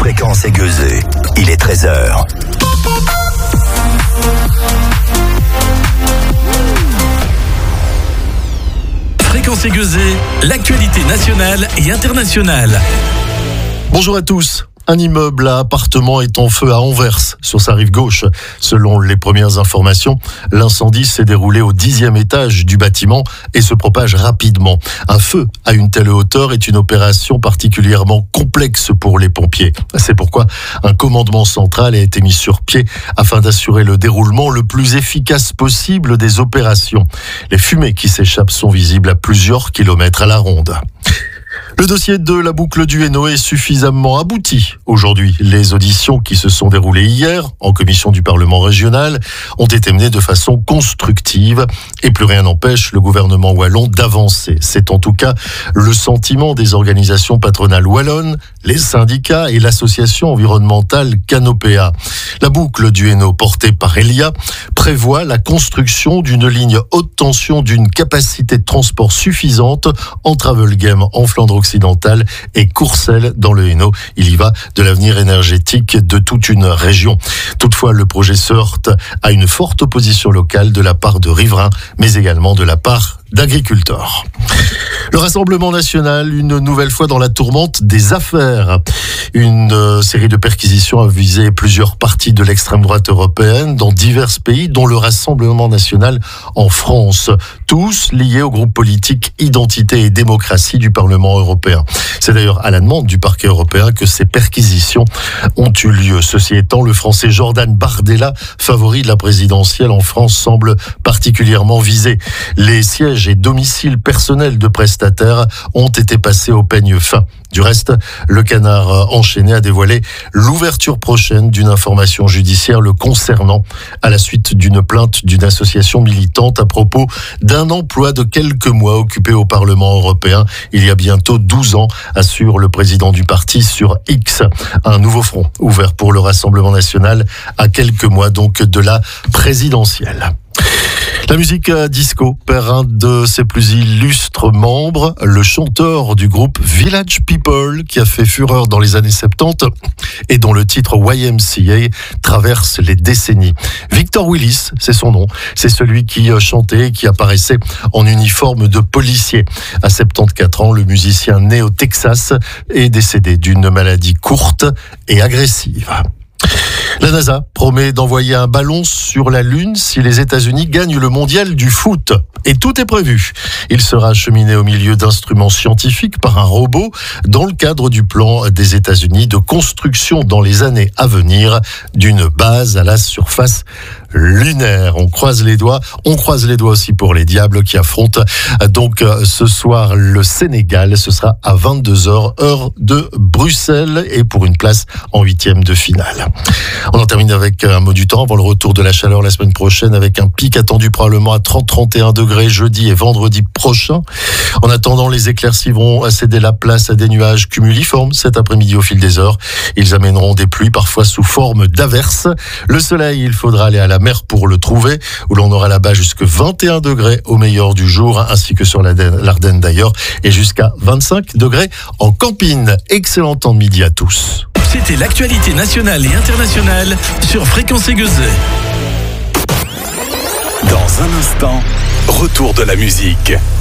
Fréquence Aiguezée. Il est 13h. Fréquence Aiguezée, l'actualité nationale et internationale. Bonjour à tous. Un immeuble à appartements est en feu à Anvers, sur sa rive gauche. Selon les premières informations, l'incendie s'est déroulé au 10e étage du bâtiment et se propage rapidement. Un feu à une telle hauteur est une opération particulièrement complexe pour les pompiers. C'est pourquoi un commandement central a été mis sur pied afin d'assurer le déroulement le plus efficace possible des opérations. Les fumées qui s'échappent sont visibles à plusieurs kilomètres à la ronde. Le dossier de la boucle du Hainaut est suffisamment abouti aujourd'hui. Les auditions qui se sont déroulées hier en commission du Parlement régional ont été menées de façon constructive et plus rien n'empêche le gouvernement wallon d'avancer. C'est en tout cas le sentiment des organisations patronales wallonnes, les syndicats et l'association environnementale Canopéa. La boucle du Hainaut portée par Elia prévoit la construction d'une ligne haute tension d'une capacité de transport suffisante entre Avelgem en Flandre occidentale et Courcelles dans le Hainaut. Il y va de l'avenir énergétique de toute une région. Toutefois, le projet se heurte à une forte opposition locale de la part de riverains, mais également de la part d'agriculteurs. Le Rassemblement national, une nouvelle fois dans la tourmente des affaires. Une série de perquisitions a visé plusieurs partis de l'extrême droite européenne dans divers pays, dont le Rassemblement national en France. Tous liés au groupe politique Identité et démocratie du Parlement européen. C'est d'ailleurs à la demande du parquet européen que ces perquisitions ont eu lieu. Ceci étant, le français Jordan Bardella, favori de la présidentielle en France, semble particulièrement visé. Les sièges et domiciles personnels de prestataires ont été passés au peigne fin. Du reste, le Canard enchaîné a dévoilé l'ouverture prochaine d'une information judiciaire le concernant à la suite d'une plainte d'une association militante à propos d'un emploi de quelques mois occupé au Parlement européen il y a bientôt 12 ans, assure le président du parti sur X. Un nouveau front ouvert pour le Rassemblement national à quelques mois donc de la présidentielle. La musique disco perd un de ses plus illustres membres, le chanteur du groupe Village People, qui a fait fureur dans les années 70 et dont le titre YMCA traverse les décennies. Victor Willis, c'est son nom, c'est celui qui chantait et qui apparaissait en uniforme de policier. À 74 ans, le musicien né au Texas est décédé d'une maladie courte et agressive. La NASA promet d'envoyer un ballon sur la Lune si les États-Unis gagnent le mondial du foot. Et tout est prévu. Il sera acheminé au milieu d'instruments scientifiques par un robot dans le cadre du plan des États-Unis de construction dans les années à venir d'une base à la surface lunaire. On croise les doigts aussi pour les Diables qui affrontent donc ce soir le Sénégal. Ce sera à 22h, heure de Bruxelles, et pour une place en 8e de finale. On en termine avec un mot du temps avant le retour de la chaleur la semaine prochaine, avec un pic attendu probablement à 30-31 degrés jeudi et vendredi prochain. En attendant, les éclaircies vont céder la place à des nuages cumuliformes cet après-midi au fil des heures. Ils amèneront des pluies parfois sous forme d'averses. Le soleil, il faudra aller à la mer pour le trouver, où l'on aura là-bas jusque 21 degrés au meilleur du jour, ainsi que sur l'Ardenne d'ailleurs, et jusqu'à 25 degrés en Campine. Excellent temps de midi à tous. C'était l'actualité nationale et internationale sur Fréquence Aiguezée. Dans un instant, retour de la musique.